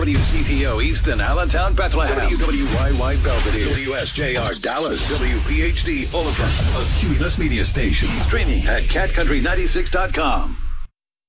WCTO Easton, Allentown, Bethlehem. WWYY Belvedere. WSJR Dallas. WPHD Fullerton. A Cumulus Media Station. Streaming at catcountry96.com.